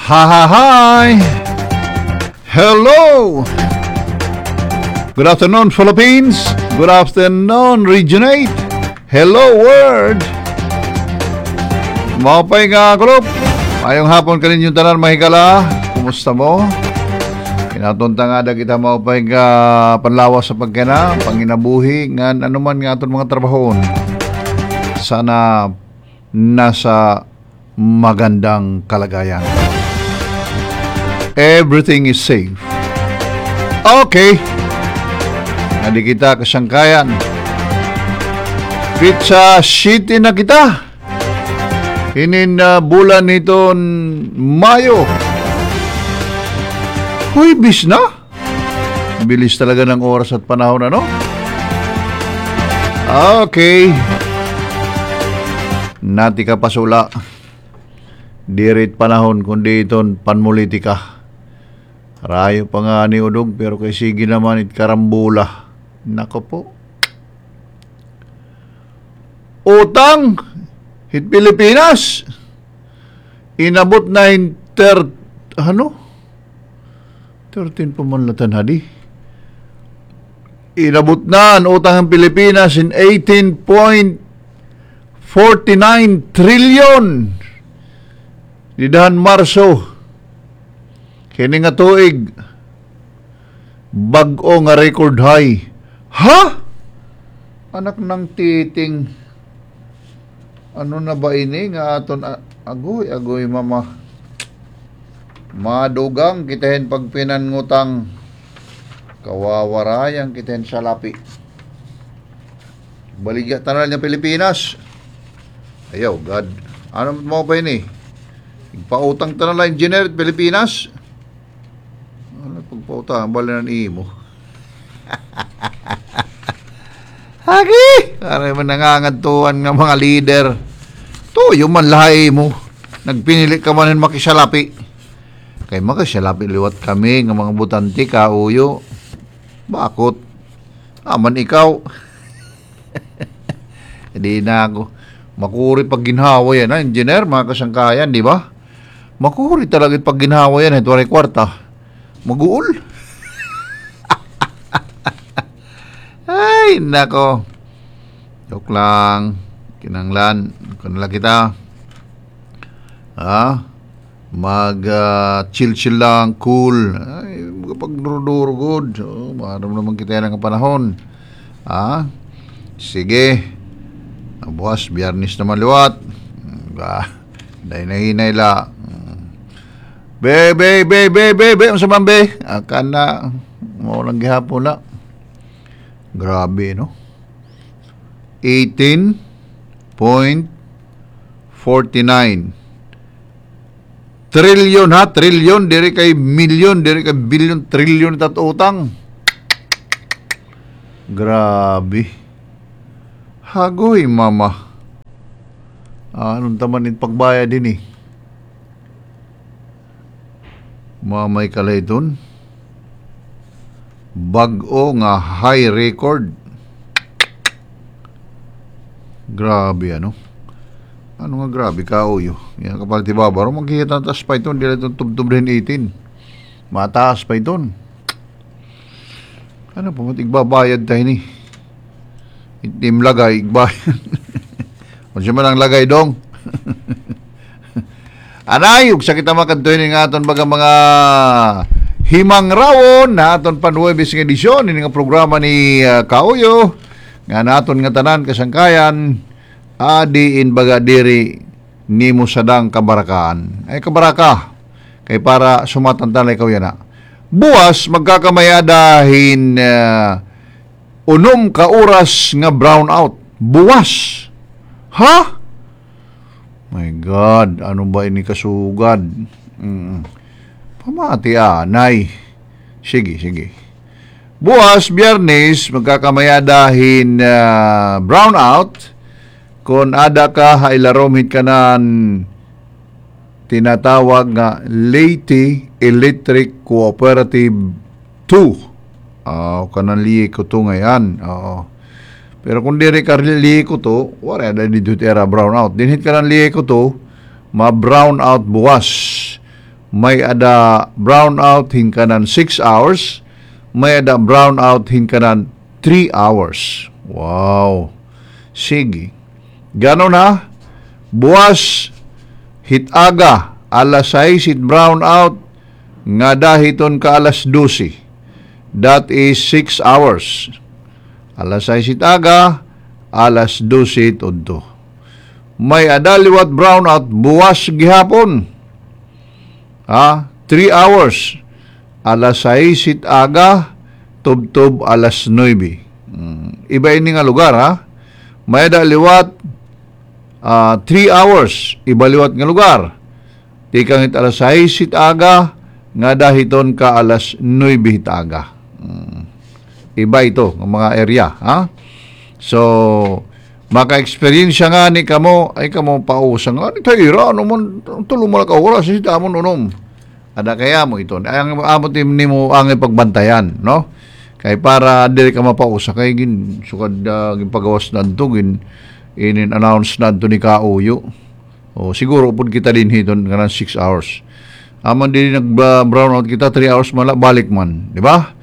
Ha ha hi! Hello! Good afternoon, Philippines. Good afternoon, Region 8. Hello, world! Mapay nga, group. Ayong hapon ka rin yung tanan, mahigala. Kumusta mo? Kinatunta nga da kita mapay nga panlawas sa pagkana, panginabuhi, nga anuman nga itong mga trabahon. Sana nasa magandang kalagayan. Everything is safe. Okay. Hindi kita kasangkayan. Pizza City na kita. Hinin bulan nito Mayo. Huwibis na. Bilis talaga ng oras at panahon, ano? Okay. Nati ka pasula. Dirit panahon kundi iton panmulitika. Rayo pa nga ni Udog pero kay sige naman it karambula. Nako po. Utang hit Pilipinas. Inabot na 13 pa man latan hadi. Inabot na ang utang ng Pilipinas in 18.49 trillion. Didahan Marso. Kini nga tuig bag-o nga record high. Ha? Anak ng titing. Ano na ba ini nga aton agoy mama. Madugang kitahin pag pinangutang. Kawawarayang kitahin sa lapi. Baligya tanan ng Pilipinas. Ayaw, God. Ano mo ba ini? Pautang tanan lang engineer Pilipinas. Ano pagpautang bala ng imo? Hagi! Aray man nangangantuan nga mga leader. Tuyo man lahay mo. Nagpinili ka man makisalapi. Kay makisalapi liwat kami nga mga butanti ka uyo. Bakot? Aman ikaw. Hindi na ako. Makuri pag ginhawa yan, ha? Engineer, mga kasangkayan, di ba? Makuri talaga pag ginhawa yan, ito ay kwarta. Mag-uul. Ay, nako. Joke lang. Kinanglan. Kanala kita. Mag-chill-chill lang. Cool. Ay, pag-duro-duro good. Maram naman kita yan ang panahon. Sige. Bukas, biyernes naman liwat. Dahil nahinay la. Be, ang saman be. Akan na, maulang gihapon na. Grabe, no? 18.49 trillion, ha? Trillion, diri kay million, diri kay billion, trillion tat utang. Grabe. Hagoy, mama. Anong taman yung pagbaya din eh. Mamay kalay dun. Bag-o nga high record. Grabe ano. Ano nga grabe ka uyo. Yan kapal ti babaro. Maghihita taas pa ito. Hindi na itong tubtub rin 18. Mataas pa ito. Ano pa matigbabayad tayo ni. Itim lagay. Igbayan. Kung siya man ang lagay dong. Anay, ug sa kita makantuin nga aton baga mga himang rawon na aton panuwebes nga edisyon ini nga programa ni Kauyo nga naton nga tanan kasangkayan adiin baga diri nimo sadang kabarakaan. Ay kabaraka kay para sumatantan ikaw yan na. Buwas magkakamayadahin unom ka oras nga brown out. Buwas. Ha? My God, ano ba ini kasugad? Pamati anay. Sige. Buwas, biyernes, magkakamayadahin brown out. Kung ada ka, hailaromit ka ng tinatawag nga Leyte Electric Cooperative 2. Kanali ko to ngayon. Pero kung diri ka liye ko to, wala na dito tera brown out. Dinhit ka ng liye ko to, ma-brown out buwas. may ada brownout hinkanan 6 hours, may ada brownout hinkanan 3 hours. Wow. Sige. Gano na? Buwas hitaga alas 6 hit brownout nga dahiton ka alas 12. That is 6 hours. Alas 6 hitaga, alas 12 tudto. May adaliwat brownout buwas gihapon. 3 hours. Alas 6 hitaga, tubtob alas 9. Iba ini nga lugar, ha? May adaliwat 3 hours. Iba liwat nga lugar. Tikang hit alas 6 hitaga, nga dahiton ka alas 9 hitaga. Iba ito, ng mga area, ha? So, maka-experience nga ni kamo, ay kamo pausa nga, ni tayira, ano man, tulong mo na ka-oras, sita mo nunom. Ada kaya mo ito. Ay, ang amot ni mo ang ipagbantayan, no? Kay para dili ka mapausa, kay sukad pagawas na ito, in-announce na ito ni Kauyo. O, siguro po kita din hiton, nga 6 hours. Aman din nag-brownout kita, 3 hours balik man, di ba?